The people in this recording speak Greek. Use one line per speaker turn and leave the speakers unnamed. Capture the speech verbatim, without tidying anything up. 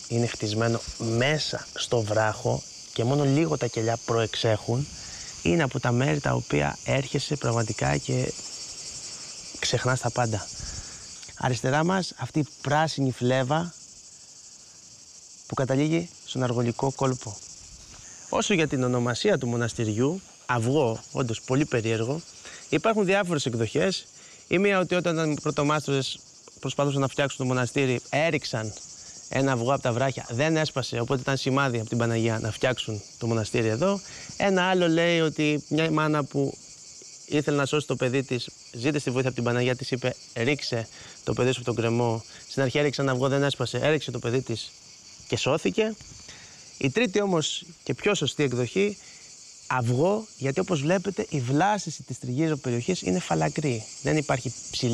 είναι χτισμένο μέσα στο βράχο και μόνο λίγο τα κελιά προεξέχουν, είναι από τα μέρη τα οποία έρχεσαι πραγματικά και ξεχνάς τα πάντα. Αριστερά μας αυτή η πράσινη φλέβα που καταλήγει στον αργολικό κόλπο. Όσο για την ονομασία του μοναστηριού, Αυγό, όντως πολύ περίεργο, υπάρχουν διάφορες εκδοχές. Η μία ότι όταν οι πρωτομάστορες προσπαθούσαν να φτιάξουν το μοναστήρι, έριξαν ένα αυγό από τα βράχια, δεν έσπασε, οπότε ήταν σημάδι από την Παναγία να φτιάξουν το μοναστήρι εδώ. Ένα άλλο λέει ότι μια μάνα που ήθελε να σώσει το παιδί της, ζήτησε τη βοήθεια από την Παναγία, της είπε ρίξε το παιδί σου από τον κρεμό. Στην αρχή έριξε ένα αυγό, δεν έσπασε, έριξε το παιδί της και σώθηκε. Η τρίτη όμως και πιο σωστή εκδοχή, αυγό, γιατί όπως βλέπετε η βλάστηση της τριγύρω περιοχής είναι φαλακρή. Δεν υπάρχει ψηλή